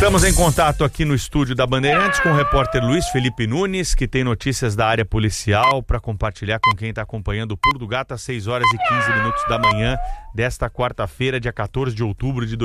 Estamos em contato aqui no estúdio da Bandeirantes com o repórter Luiz Felipe Nunes, que tem notícias da área policial para compartilhar com quem está acompanhando o Pulo do Gato às 6 horas e 15 minutos da manhã desta quarta-feira, dia 14 de outubro de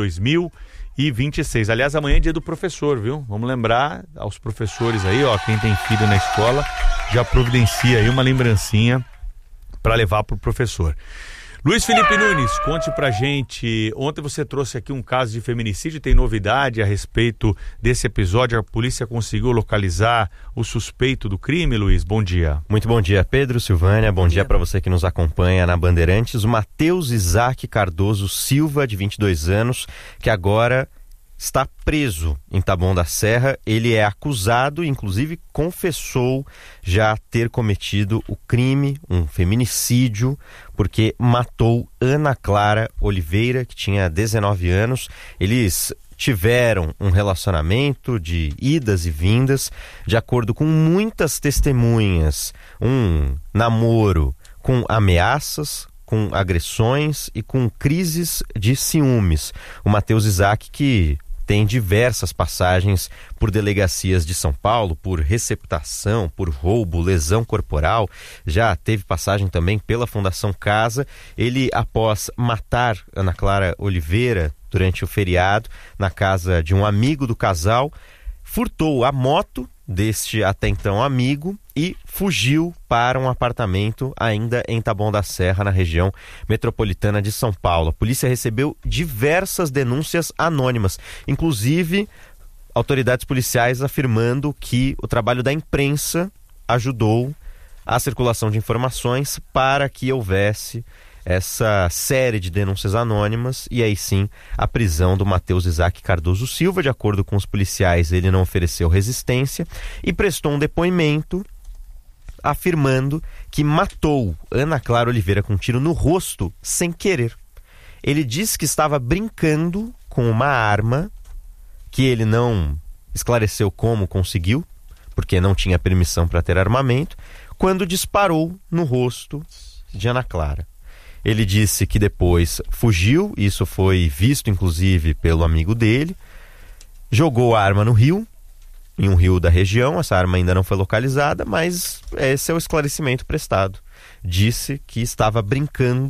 2026. Aliás, amanhã é dia do professor, viu? Vamos lembrar aos professores aí, ó, quem tem filho na escola, já providencia aí uma lembrancinha para levar para o professor. Luiz Felipe Nunes, conte pra gente, ontem você trouxe aqui um caso de feminicídio, tem novidade a respeito desse episódio, a polícia conseguiu localizar o suspeito do crime, Luiz? Bom dia. Muito bom dia, Pedro, Silvânia, bom dia para você que nos acompanha na Bandeirantes. O Matheus Isaac Cardoso Silva, de 22 anos, que agora está preso em Taboão da Serra. Ele é acusado, inclusive confessou já ter cometido o crime, um feminicídio, porque matou Ana Clara Oliveira, que tinha 19 anos. Eles tiveram um relacionamento de idas e vindas, de acordo com muitas testemunhas, um namoro com ameaças, com agressões e com crises de ciúmes. O Matheus Isaac, que tem diversas passagens por delegacias de São Paulo, por receptação, por roubo, lesão corporal. Já teve passagem também pela Fundação Casa. Ele, após matar Ana Clara Oliveira durante o feriado, na casa de um amigo do casal, furtou a moto deste até então amigo e fugiu para um apartamento ainda em Taboão da Serra, na região metropolitana de São Paulo. A polícia recebeu diversas denúncias anônimas, inclusive autoridades policiais afirmando que o trabalho da imprensa ajudou a circulação de informações para que houvesse essa série de denúncias anônimas e aí sim a prisão do Matheus Isaac Cardoso Silva. De acordo com os policiais, ele não ofereceu resistência e prestou um depoimento afirmando que matou Ana Clara Oliveira com um tiro no rosto sem querer. Ele disse que estava brincando com uma arma que ele não esclareceu como conseguiu, porque não tinha permissão para ter armamento, quando disparou no rosto de Ana Clara. Ele disse que depois fugiu, isso foi visto inclusive pelo amigo dele, jogou a arma no rio, em um rio da região. Essa arma ainda não foi localizada, mas esse é o esclarecimento prestado. Disse que estava brincando